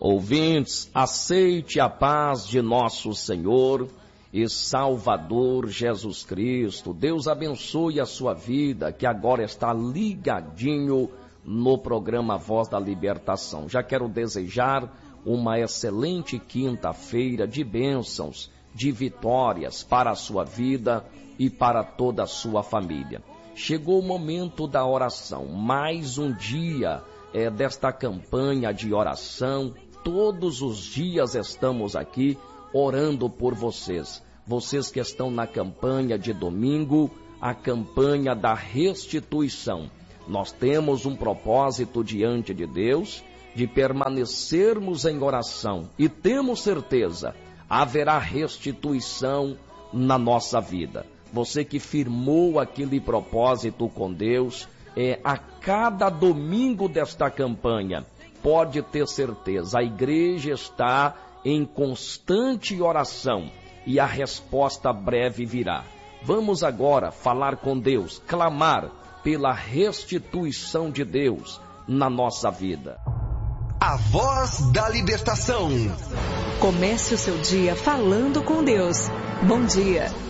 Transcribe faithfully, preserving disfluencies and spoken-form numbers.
Ouvintes, aceite a paz de nosso Senhor e Salvador Jesus Cristo. Deus abençoe a sua vida, que agora está ligadinho no programa Voz da Libertação. Já quero desejar uma excelente quinta-feira de bênçãos, de vitórias para a sua vida e para toda a sua família. Chegou o momento da oração, mais um dia é, desta campanha de oração. Todos os dias estamos aqui orando por vocês. Vocês que estão na campanha de domingo, a campanha da restituição. Nós temos um propósito diante de Deus de permanecermos em oração e temos certeza, haverá restituição na nossa vida. Você que firmou aquele propósito com Deus, é, a cada domingo desta campanha, pode ter certeza, a igreja está em constante oração e a resposta breve virá. Vamos agora falar com Deus, clamar pela restituição de Deus na nossa vida. A Voz da Libertação. Comece o seu dia falando com Deus. Bom dia.